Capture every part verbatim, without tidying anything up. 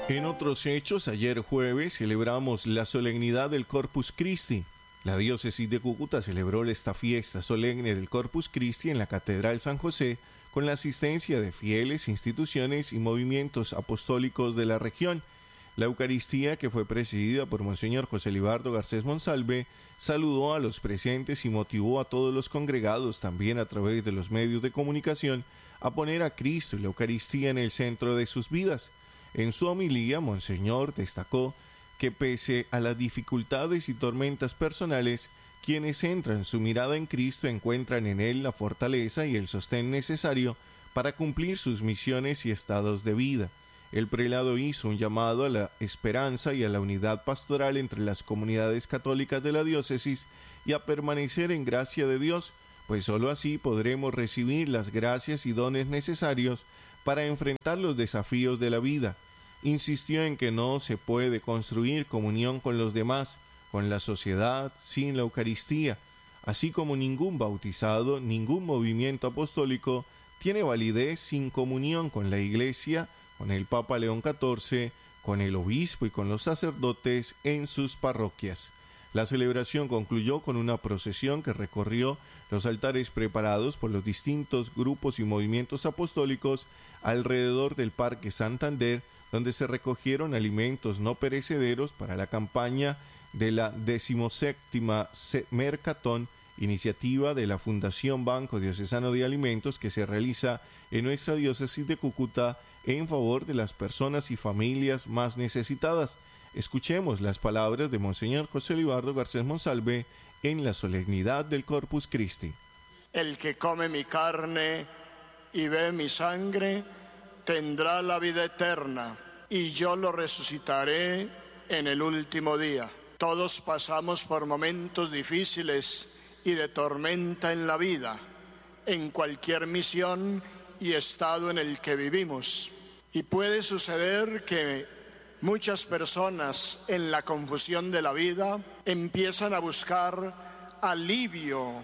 En otros hechos, ayer jueves celebramos la solemnidad del Corpus Christi. La diócesis de Cúcuta celebró esta fiesta solemne del Corpus Christi en la Catedral San José con la asistencia de fieles, instituciones y movimientos apostólicos de la región. La Eucaristía, que fue presidida por Monseñor José Libardo Garcés Monsalve, saludó a los presentes y motivó a todos los congregados, también a través de los medios de comunicación, a poner a Cristo y la Eucaristía en el centro de sus vidas. En su homilía, Monseñor destacó que pese a las dificultades y tormentas personales, quienes centran su mirada en Cristo encuentran en Él la fortaleza y el sostén necesario para cumplir sus misiones y estados de vida. El prelado hizo un llamado a la esperanza y a la unidad pastoral entre las comunidades católicas de la diócesis y a permanecer en gracia de Dios, pues sólo así podremos recibir las gracias y dones necesarios para enfrentar los desafíos de la vida. Insistió en que no se puede construir comunión con los demás, con la sociedad, sin la Eucaristía, así como ningún bautizado, ningún movimiento apostólico tiene validez sin comunión con la Iglesia, con el Papa León catorce, con el obispo y con los sacerdotes en sus parroquias. La celebración concluyó con una procesión que recorrió los altares preparados por los distintos grupos y movimientos apostólicos alrededor del Parque Santander, donde se recogieron alimentos no perecederos para la campaña de la decimoséptima Mercatón, iniciativa de la Fundación Banco Diocesano de Alimentos que se realiza en nuestra diócesis de Cúcuta en favor de las personas y familias más necesitadas. Escuchemos las palabras de Monseñor José Libardo Garcés Monsalve en la solemnidad del Corpus Christi. El que come mi carne y bebe mi sangre tendrá la vida eterna, y yo lo resucitaré en el último día. Todos pasamos por momentos difíciles y de tormenta en la vida, en cualquier misión y estado en el que vivimos. Y puede suceder que muchas personas en la confusión de la vida empiezan a buscar alivio,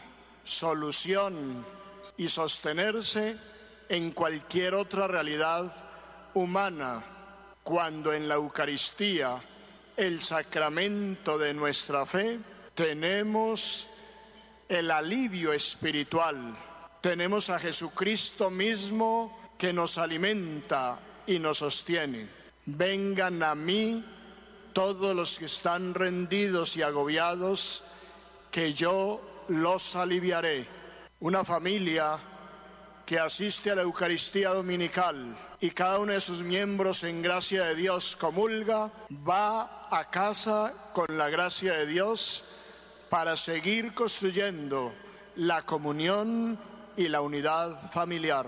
solución y sostenerse en cualquier otra realidad humana, cuando en la Eucaristía, el sacramento de nuestra fe, tenemos el alivio espiritual. Tenemos a Jesucristo mismo que nos alimenta y nos sostiene. Vengan a mí todos los que están rendidos y agobiados, que yo los aliviaré. Una familia que asiste a la Eucaristía dominical y cada uno de sus miembros en gracia de Dios comulga, va a casa con la gracia de Dios para seguir construyendo la comunión y la unidad familiar.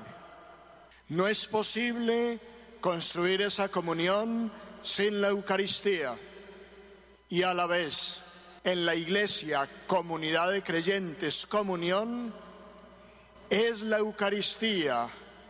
No es posible construir esa comunión sin la Eucaristía, y a la vez en la Iglesia, comunidad de creyentes, comunión, es la Eucaristía,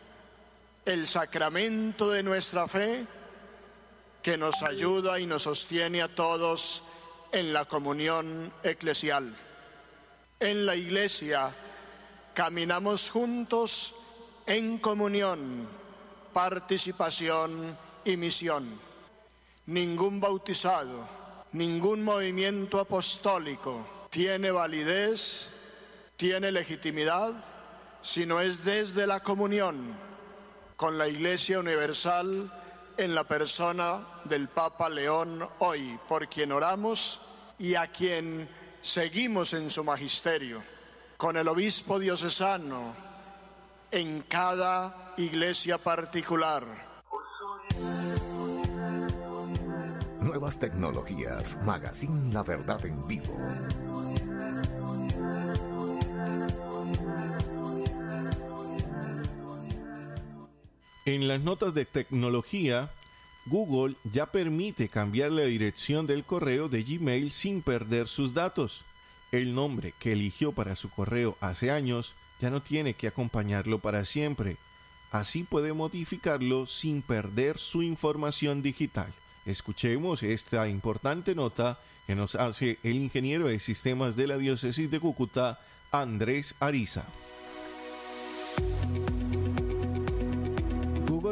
el sacramento de nuestra fe, que nos ayuda y nos sostiene a todos en la comunión eclesial. En la Iglesia caminamos juntos en comunión, participación y misión. Ningún bautizado, ningún movimiento apostólico tiene validez, tiene legitimidad, sino es desde la comunión con la Iglesia Universal en la persona del Papa León hoy, por quien oramos y a quien seguimos en su magisterio, con el obispo diocesano en cada iglesia particular. Nuevas tecnologías, Magazine La Verdad en Vivo. En las notas de tecnología, Google ya permite cambiar la dirección del correo de Gmail sin perder sus datos. El nombre que eligió para su correo hace años ya no tiene que acompañarlo para siempre. Así puede modificarlo sin perder su información digital. Escuchemos esta importante nota que nos hace el ingeniero de sistemas de la diócesis de Cúcuta, Andrés Ariza. Google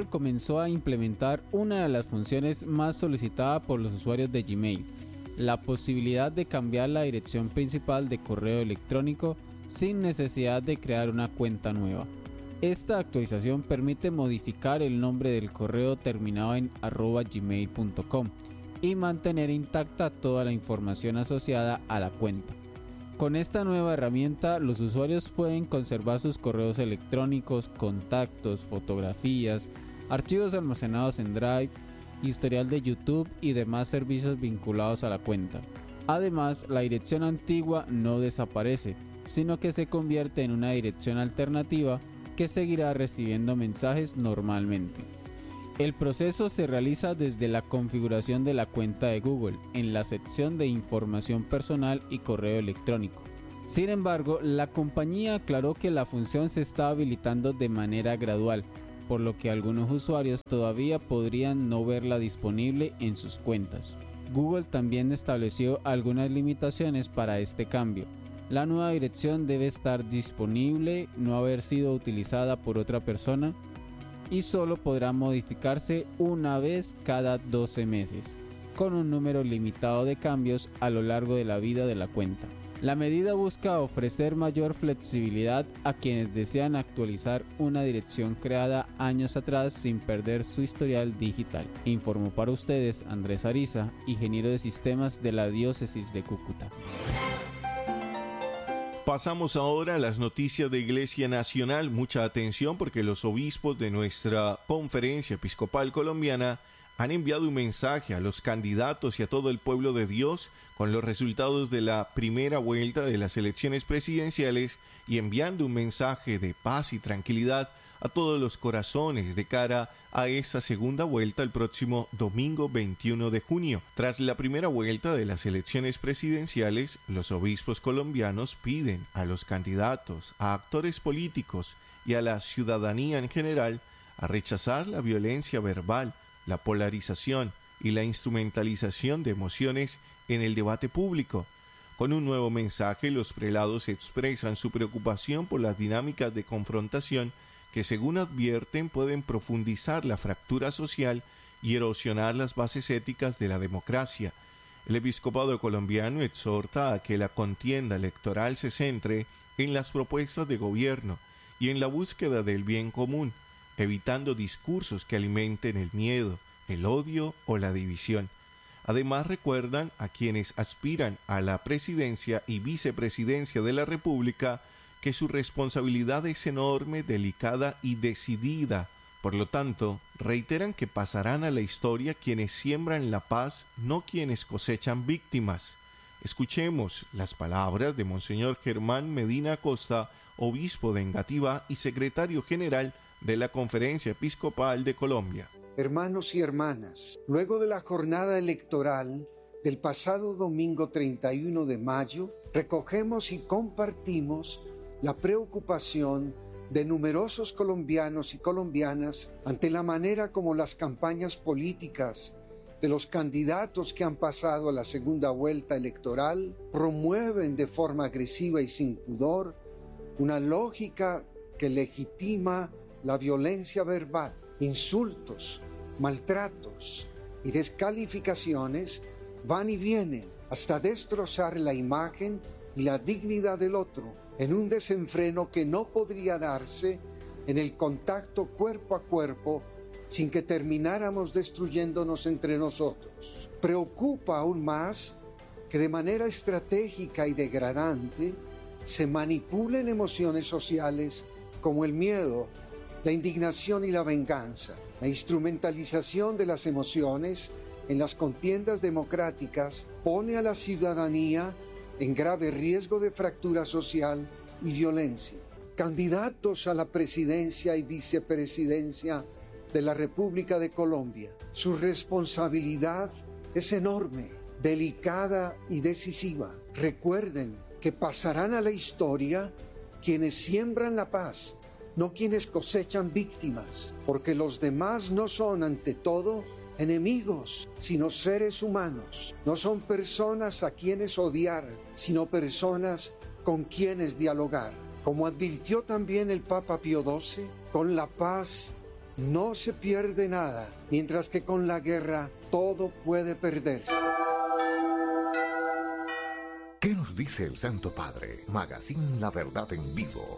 Google comenzó a implementar una de las funciones más solicitadas por los usuarios de Gmail, la posibilidad de cambiar la dirección principal de correo electrónico sin necesidad de crear una cuenta nueva. Esta actualización permite modificar el nombre del correo terminado en arroba gmail punto com y mantener intacta toda la información asociada a la cuenta. Con esta nueva herramienta, los usuarios pueden conservar sus correos electrónicos, contactos, fotografías, archivos almacenados en Drive, historial de YouTube y demás servicios vinculados a la cuenta. Además, la dirección antigua no desaparece, sino que se convierte en una dirección alternativa que seguirá recibiendo mensajes normalmente. El proceso se realiza desde la configuración de la cuenta de Google en la sección de información personal y correo electrónico. Sin embargo, la compañía aclaró que la función se está habilitando de manera gradual, por lo que algunos usuarios todavía podrían no verla disponible en sus cuentas. Google también estableció algunas limitaciones para este cambio. La nueva dirección debe estar disponible, no haber sido utilizada por otra persona y solo podrá modificarse una vez cada doce meses, con un número limitado de cambios a lo largo de la vida de la cuenta. La medida busca ofrecer mayor flexibilidad a quienes desean actualizar una dirección creada años atrás sin perder su historial digital. Informó para ustedes Andrés Ariza, ingeniero de sistemas de la Diócesis de Cúcuta. Pasamos ahora a las noticias de Iglesia Nacional. Mucha atención porque los obispos de nuestra Conferencia Episcopal Colombiana han enviado un mensaje a los candidatos y a todo el pueblo de Dios con los resultados de la primera vuelta de las elecciones presidenciales y enviando un mensaje de paz y tranquilidad a todos los corazones de cara a esta segunda vuelta el próximo domingo veintiuno de junio. Tras la primera vuelta de las elecciones presidenciales, los obispos colombianos piden a los candidatos, a actores políticos y a la ciudadanía en general a rechazar la violencia verbal, la polarización y la instrumentalización de emociones en el debate público. Con un nuevo mensaje, los prelados expresan su preocupación por las dinámicas de confrontación que, según advierten, pueden profundizar la fractura social y erosionar las bases éticas de la democracia. El episcopado colombiano exhorta a que la contienda electoral se centre en las propuestas de gobierno y en la búsqueda del bien común, evitando discursos que alimenten el miedo, el odio o la división. Además, recuerdan a quienes aspiran a la presidencia y vicepresidencia de la República que su responsabilidad es enorme, delicada y decidida. Por lo tanto, reiteran que pasarán a la historia quienes siembran la paz, no quienes cosechan víctimas. Escuchemos las palabras de Monseñor Germán Medina Acosta, obispo de Engativá y secretario general de la Conferencia Episcopal de Colombia. Hermanos y hermanas, luego de la jornada electoral del pasado domingo treinta y uno de mayo, recogemos y compartimos la preocupación de numerosos colombianos y colombianas ante la manera como las campañas políticas de los candidatos que han pasado a la segunda vuelta electoral promueven de forma agresiva y sin pudor una lógica que legitima la violencia verbal, insultos, maltratos y descalificaciones van y vienen hasta destrozar la imagen y la dignidad del otro en un desenfreno que no podría darse en el contacto cuerpo a cuerpo sin que termináramos destruyéndonos entre nosotros. Preocupa aún más que de manera estratégica y degradante se manipulen emociones sociales como el miedo, la indignación y la venganza. La instrumentalización de las emociones en las contiendas democráticas pone a la ciudadanía en grave riesgo de fractura social y violencia. Candidatos a la presidencia y vicepresidencia de la República de Colombia, su responsabilidad es enorme, delicada y decisiva. Recuerden que pasarán a la historia quienes siembran la paz, no quienes cosechan víctimas, porque los demás no son ante todo enemigos, sino seres humanos. No son personas a quienes odiar, sino personas con quienes dialogar. Como advirtió también el Papa Pío doce, con la paz no se pierde nada, mientras que con la guerra todo puede perderse. ¿Qué nos dice el Santo Padre? Magazine La Verdad en Vivo.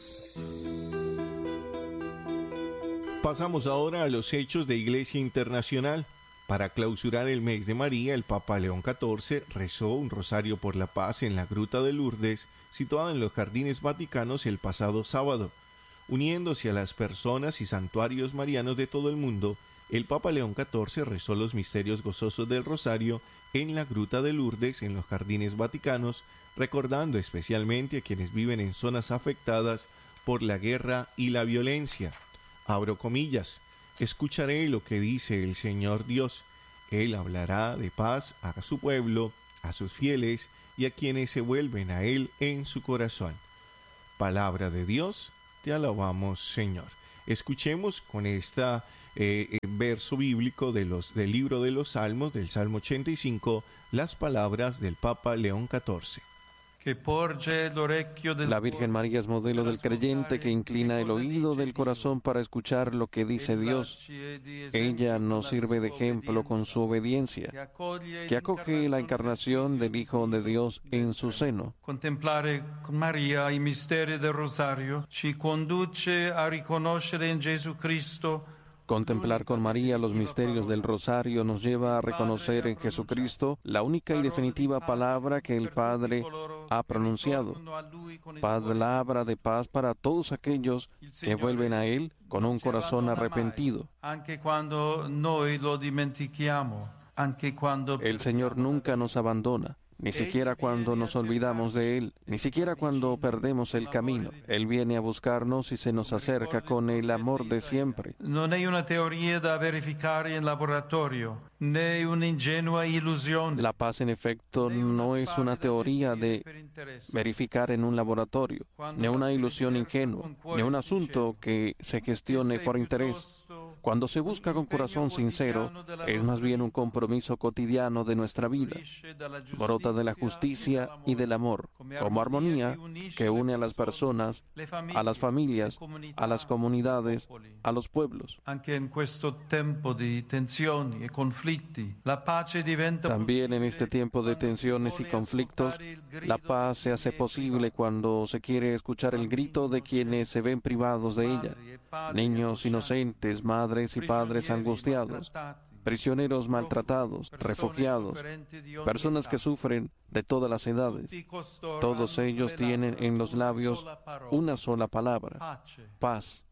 Pasamos ahora a los hechos de Iglesia Internacional. Para clausurar el mes de María, el Papa León catorce rezó un rosario por la paz en la Gruta de Lourdes, situada en los Jardines Vaticanos el pasado sábado. Uniéndose a las personas y santuarios marianos de todo el mundo, el Papa León catorce rezó los misterios gozosos del rosario en la Gruta de Lourdes en los Jardines Vaticanos, recordando especialmente a quienes viven en zonas afectadas por la guerra y la violencia. Abro comillas, escucharé lo que dice el Señor Dios. Él hablará de paz a su pueblo, a sus fieles y a quienes se vuelven a Él en su corazón. Palabra de Dios, te alabamos, Señor. Escuchemos con este eh, verso bíblico de los, del libro de los Salmos, del Salmo ochenta y cinco, las palabras del Papa León catorce. La Virgen María es modelo del creyente que inclina el oído del corazón para escuchar lo que dice Dios. Ella nos sirve de ejemplo con su obediencia, que acoge la encarnación del Hijo de Dios en su seno. Contemplare con María il mistero del rosario ci conduce a riconoscere in Gesù Cristo. Contemplar con María los misterios del rosario nos lleva a reconocer en Jesucristo la única y definitiva palabra que el Padre ha pronunciado, palabra de paz para todos aquellos que vuelven a Él con un corazón arrepentido. El Señor nunca nos abandona, ni siquiera cuando nos olvidamos de Él, ni siquiera cuando perdemos el camino. Él viene a buscarnos y se nos acerca con el amor de siempre. No hay una teoría da verificare in laboratorio, ni una ingenua ilusión. La paz, en efecto, no es una teoría de verificar en un laboratorio, ni una ilusión ingenua, ni un asunto que se gestione por interés. Cuando se busca con corazón sincero, es más bien un compromiso cotidiano de nuestra vida. Brota de la justicia y del amor, como armonía que une a las personas, a las familias, a las comunidades, a los pueblos. También en este tiempo de tensiones y conflictos, la paz se hace posible cuando se quiere escuchar el grito de quienes se ven privados de ella. Niños inocentes, madres y padres angustiados, prisioneros maltratados, refugiados, personas que sufren de todas las edades. Todos ellos tienen en los labios una sola palabra: paz.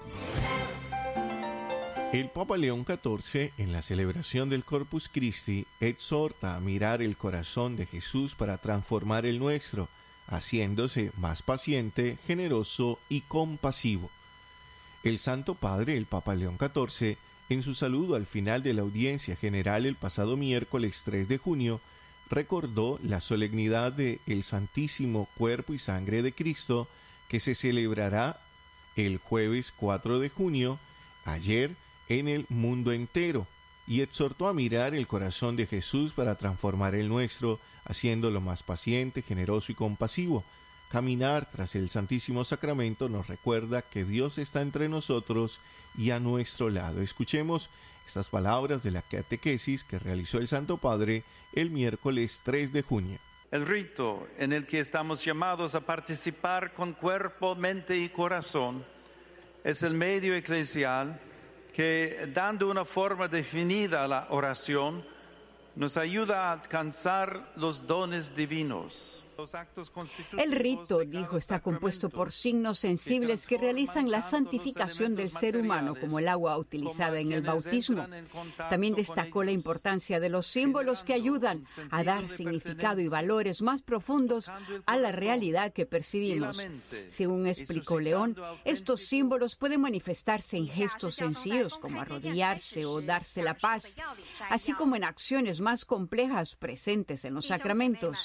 El Papa León catorce, en la celebración del Corpus Christi, exhorta a mirar el corazón de Jesús para transformar el nuestro, haciéndose más paciente, generoso y compasivo. El Santo Padre, el Papa León catorce, en su saludo al final de la audiencia general el pasado miércoles tres de junio, recordó la solemnidad de el Santísimo Cuerpo y Sangre de Cristo, que se celebrará el jueves cuatro de junio, ayer, en el mundo entero, y exhortó a mirar el corazón de Jesús para transformar el nuestro, haciéndolo más paciente, generoso y compasivo. Caminar tras el Santísimo Sacramento nos recuerda que Dios está entre nosotros y a nuestro lado. Escuchemos estas palabras de la catequesis que realizó el Santo Padre el miércoles tres de junio. El rito en el que estamos llamados a participar con cuerpo, mente y corazón es el medio eclesial que, dando una forma definida a la oración, nos ayuda a alcanzar los dones divinos. El rito, dijo, está compuesto por signos sensibles que realizan la santificación del ser humano, como el agua utilizada en el bautismo. También destacó la importancia de los símbolos que ayudan a dar significado y valores más profundos a la realidad que percibimos. Según explicó León, estos símbolos pueden manifestarse en gestos sencillos como arrodillarse o darse la paz, así como en acciones más complejas presentes en los sacramentos.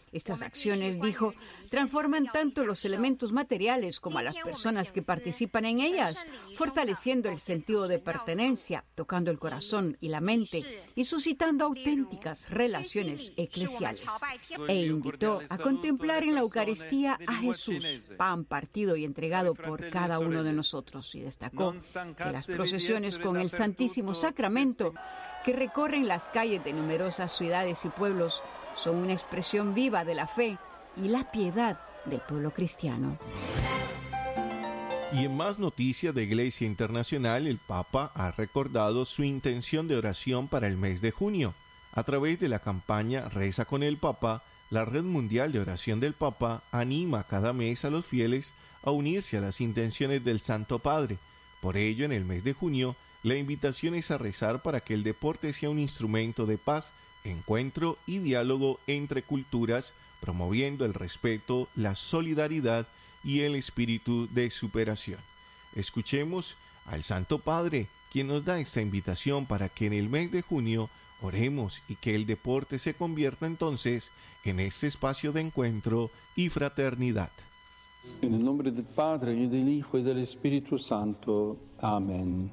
Estas acciones, dijo, transforman tanto los elementos materiales como a las personas que participan en ellas, fortaleciendo el sentido de pertenencia, tocando el corazón y la mente y suscitando auténticas relaciones eclesiales. E invitó a contemplar en la Eucaristía a Jesús, pan partido y entregado por cada uno de nosotros, y destacó que las procesiones con el Santísimo Sacramento que recorren las calles de numerosas ciudades y pueblos son una expresión viva de la fe y la piedad del pueblo cristiano. Y en más noticias de Iglesia Internacional, el Papa ha recordado su intención de oración para el mes de junio. A través de la campaña Reza con el Papa, la Red Mundial de Oración del Papa anima cada mes a los fieles a unirse a las intenciones del Santo Padre. Por ello, en el mes de junio, la invitación es a rezar para que el deporte sea un instrumento de paz, encuentro y diálogo entre culturas, promoviendo el respeto, la solidaridad y el espíritu de superación. Escuchemos al Santo Padre, quien nos da esta invitación para que en el mes de junio oremos y que el deporte se convierta entonces en este espacio de encuentro y fraternidad. En el nombre del Padre, y del Hijo, y del Espíritu Santo. Amén.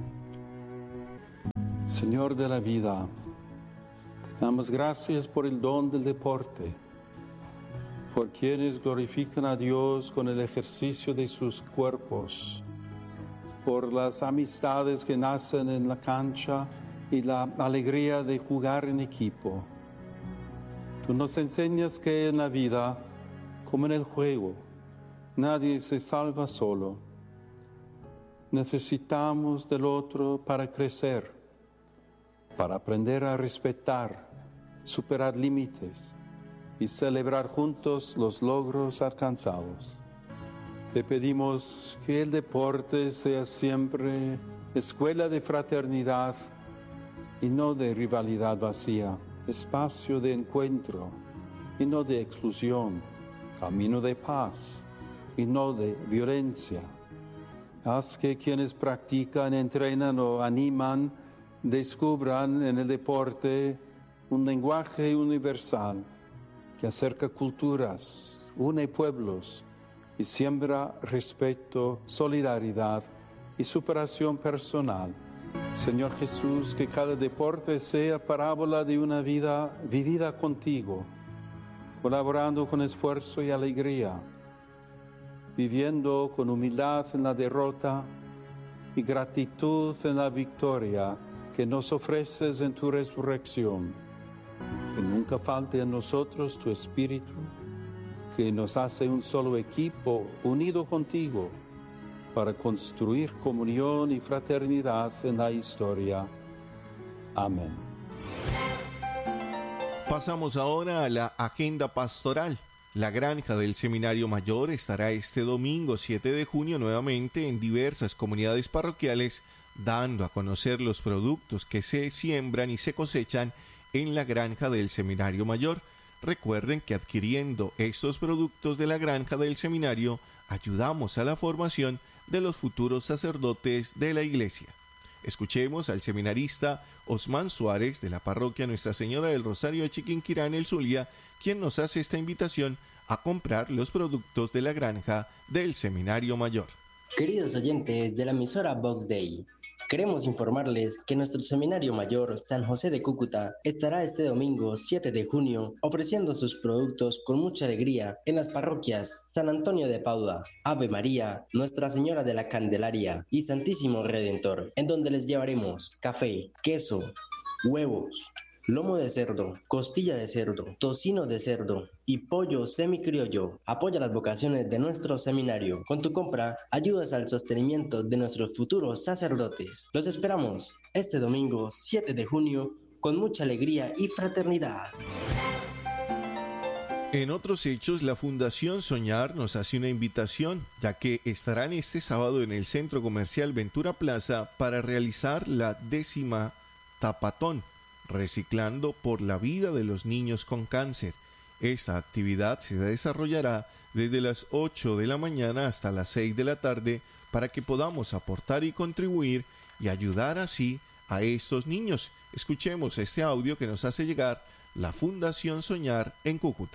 Señor de la vida, te damos gracias por el don del deporte, por quienes glorifican a Dios con el ejercicio de sus cuerpos, por las amistades que nacen en la cancha y la alegría de jugar en equipo. Tú nos enseñas que en la vida, como en el juego, nadie se salva solo. Necesitamos del otro para crecer, para aprender a respetar, superar límites y celebrar juntos los logros alcanzados. Te pedimos que el deporte sea siempre escuela de fraternidad y no de rivalidad vacía, espacio de encuentro y no de exclusión, camino de paz y no de violencia. Haz que quienes practican, entrenan o animan descubran en el deporte un lenguaje universal que acerca culturas, une pueblos y siembra respeto, solidaridad y superación personal. Señor Jesús, que cada deporte sea parábola de una vida vivida contigo, colaborando con esfuerzo y alegría, viviendo con humildad en la derrota y gratitud en la victoria que nos ofreces en tu resurrección. Que nunca falte a nosotros tu espíritu, que nos hace un solo equipo unido contigo para construir comunión y fraternidad en la historia. Amén. Pasamos ahora a la agenda pastoral. La granja del Seminario Mayor estará este domingo siete de junio nuevamente en diversas comunidades parroquiales, dando a conocer los productos que se siembran y se cosechan en la granja del Seminario Mayor. Recuerden que adquiriendo estos productos de la granja del seminario, ayudamos a la formación de los futuros sacerdotes de la Iglesia. Escuchemos al seminarista Osman Suárez de la parroquia Nuestra Señora del Rosario de Chiquinquirá en el Zulia, quien nos hace esta invitación a comprar los productos de la granja del Seminario Mayor. Queridos oyentes de la emisora Vox Dei, queremos informarles que nuestro Seminario Mayor San José de Cúcuta estará este domingo siete de junio ofreciendo sus productos con mucha alegría en las parroquias San Antonio de Padua, Ave María, Nuestra Señora de la Candelaria y Santísimo Redentor, en donde les llevaremos café, queso, huevos, lomo de cerdo, costilla de cerdo, tocino de cerdo y pollo semicriollo. Apoya las vocaciones de nuestro seminario. Con tu compra, ayudas al sostenimiento de nuestros futuros sacerdotes. Los esperamos este domingo siete de junio con mucha alegría y fraternidad. En otros hechos, la Fundación Soñar nos hace una invitación, ya que estarán este sábado en el Centro Comercial Ventura Plaza para realizar la décima tapatón, reciclando por la vida de los niños con cáncer. Esta actividad se desarrollará desde las ocho de la mañana hasta las seis de la tarde para que podamos aportar y contribuir y ayudar así a estos niños. Escuchemos este audio que nos hace llegar la Fundación Soñar en Cúcuta.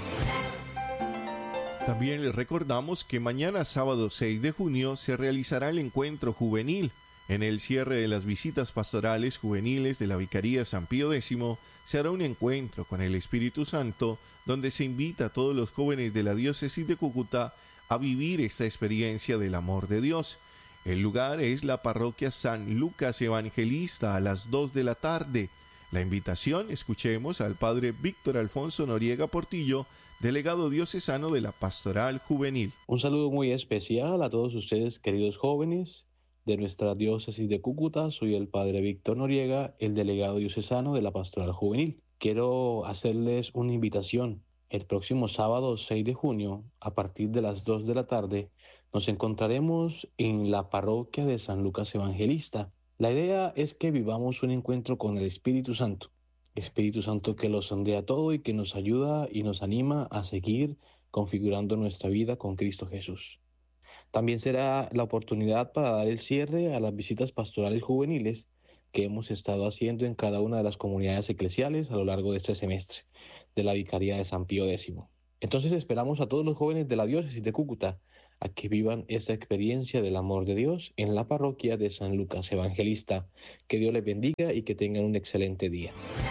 También les recordamos que mañana sábado seis de junio se realizará el encuentro juvenil. En el cierre de las visitas pastorales juveniles de la Vicaría San Pío X se hará un encuentro con el Espíritu Santo donde se invita a todos los jóvenes de la diócesis de Cúcuta a vivir esta experiencia del amor de Dios. El lugar es la parroquia San Lucas Evangelista a las dos de la tarde. La invitación, escuchemos al padre Víctor Alfonso Noriega Portillo, delegado diocesano de la Pastoral Juvenil. Un saludo muy especial a todos ustedes, queridos jóvenes de nuestra diócesis de Cúcuta. Soy el padre Víctor Noriega, el delegado diocesano de la Pastoral Juvenil. Quiero hacerles una invitación. El próximo sábado seis de junio, a partir de las dos de la tarde, nos encontraremos en la parroquia de San Lucas Evangelista. La idea es que vivamos un encuentro con el Espíritu Santo. Espíritu Santo que lo sondea todo y que nos ayuda y nos anima a seguir configurando nuestra vida con Cristo Jesús. También será la oportunidad para dar el cierre a las visitas pastorales juveniles que hemos estado haciendo en cada una de las comunidades eclesiales a lo largo de este semestre de la Vicaría de San Pío X. Entonces esperamos a todos los jóvenes de la diócesis de Cúcuta a que vivan esta experiencia del amor de Dios en la parroquia de San Lucas Evangelista. Que Dios les bendiga y que tengan un excelente día.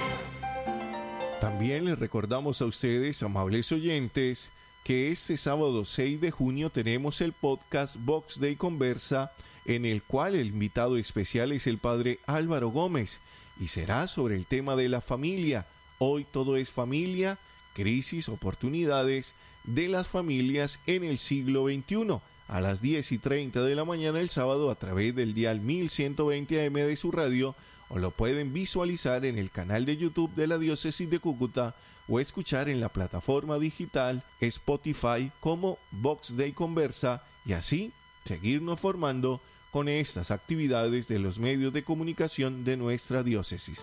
También les recordamos a ustedes, amables oyentes, que este sábado seis de junio tenemos el podcast Box Day Conversa, en el cual el invitado especial es el padre Álvaro Gómez, y será sobre el tema de la familia. Hoy todo es familia, crisis, oportunidades de las familias en el siglo veintiuno, a las diez y treinta de la mañana el sábado a través del dial mil ciento veinte A M de su radio, o lo pueden visualizar en el canal de YouTube de la Diócesis de Cúcuta o escuchar en la plataforma digital Spotify como Box Day Conversa, y así seguirnos formando con estas actividades de los medios de comunicación de nuestra diócesis.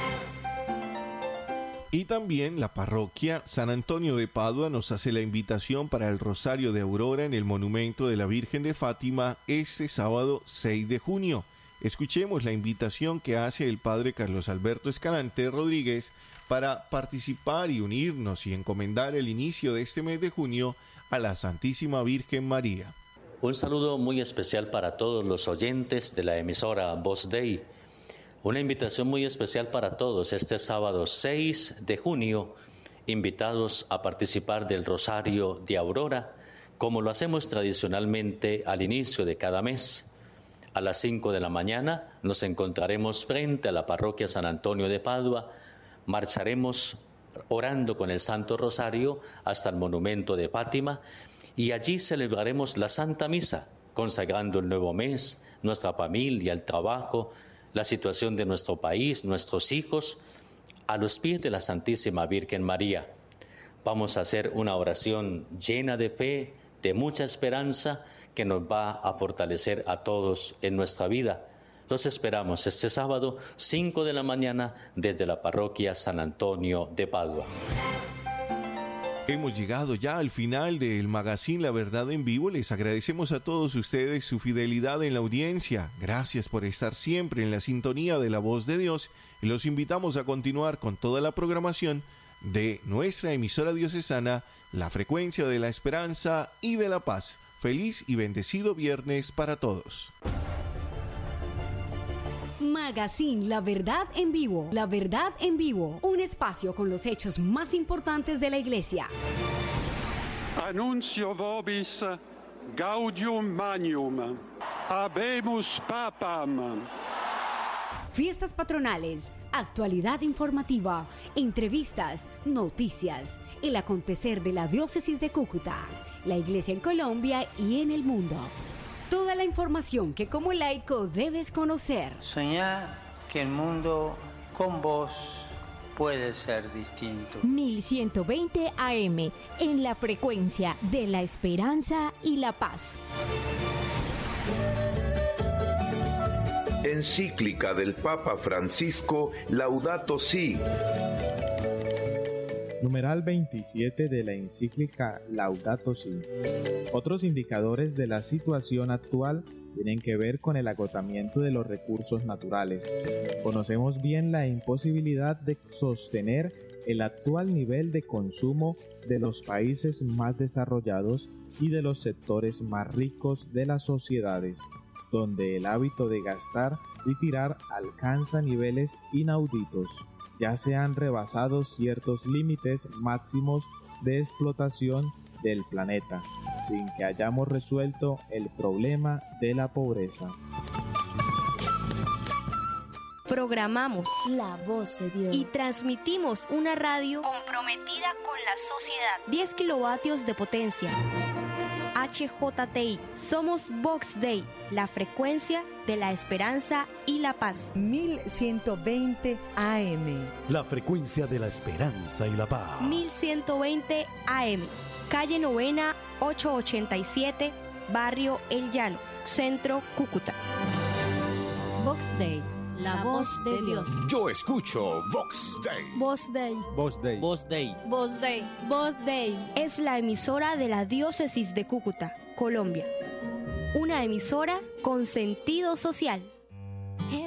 Y también la parroquia San Antonio de Padua nos hace la invitación para el Rosario de Aurora en el Monumento de la Virgen de Fátima este sábado seis de junio. Escuchemos la invitación que hace el padre Carlos Alberto Escalante Rodríguez para participar y unirnos y encomendar el inicio de este mes de junio a la Santísima Virgen María. Un saludo muy especial para todos los oyentes de la emisora Voz Dei. Una invitación muy especial para todos este sábado seis de junio, invitados a participar del Rosario de Aurora, como lo hacemos tradicionalmente al inicio de cada mes. A las cinco de la mañana nos encontraremos frente a la parroquia San Antonio de Padua, marcharemos orando con el Santo Rosario hasta el monumento de Fátima y allí celebraremos la Santa Misa, consagrando el nuevo mes, nuestra familia, el trabajo, la situación de nuestro país, nuestros hijos, a los pies de la Santísima Virgen María. Vamos a hacer una oración llena de fe, de mucha esperanza, que nos va a fortalecer a todos en nuestra vida. Los esperamos este sábado, cinco de la mañana, desde la parroquia San Antonio de Padua. Hemos llegado ya al final del magazine La Verdad en Vivo. Les agradecemos a todos ustedes su fidelidad en la audiencia. Gracias por estar siempre en la sintonía de la Voz de Dios y los invitamos a continuar con toda la programación de nuestra emisora diocesana, La Frecuencia de la Esperanza y de la Paz. Feliz y bendecido viernes para todos. Magazine La Verdad en Vivo. La Verdad en Vivo. Un espacio con los hechos más importantes de la Iglesia. Annuncio vobis gaudium magnum. Habemus papam. Fiestas patronales, actualidad informativa, entrevistas, noticias, el acontecer de la diócesis de Cúcuta, la Iglesia en Colombia y en el mundo. Toda la información que como laico debes conocer. Soñá que el mundo con vos puede ser distinto. mil ciento veinte A M, en la frecuencia de la esperanza y la paz. Encíclica del Papa Francisco Laudato Si. Numeral veintisiete de la encíclica Laudato Si. Otros indicadores de la situación actual tienen que ver con el agotamiento de los recursos naturales. Conocemos bien la imposibilidad de sostener el actual nivel de consumo de los países más desarrollados y de los sectores más ricos de las sociedades, donde el hábito de gastar y tirar alcanza niveles inauditos. Ya se han rebasado ciertos límites máximos de explotación del planeta, sin que hayamos resuelto el problema de la pobreza. Programamos La Voz de Dios y transmitimos una radio comprometida con la sociedad. diez kilovatios de potencia. H J T I. Somos Vox Dei, la frecuencia de la esperanza y la paz. mil ciento veinte A M. La frecuencia de la esperanza y la paz. mil ciento veinte A M. Calle Novena, ochocientos ochenta y siete, Barrio El Llano, Centro, Cúcuta. Vox Dei, la, la voz de, de Dios. Yo escucho Vox Dei. Voz Dei. Voz Dei. Voz Dei. Voz Dei. Voz Dei. Es la emisora de la Diócesis de Cúcuta, Colombia. Una emisora con sentido social.